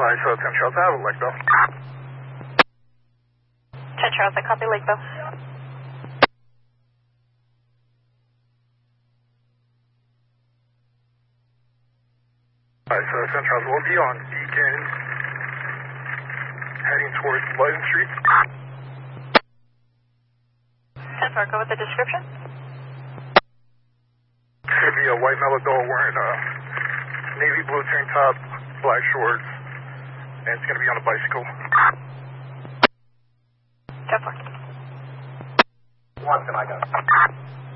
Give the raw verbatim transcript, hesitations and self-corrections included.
Alright, so ten Charles, I have a Lakeville. ten Charles, I copy Lakeville. Alright, so ten Charles, we'll be on Beacon, heading towards London Street. ten four, go with the description. It's going to be a white Melodol wearing a navy blue tank top, black shorts, and it's going to be on a bicycle. ten four. One, can I go?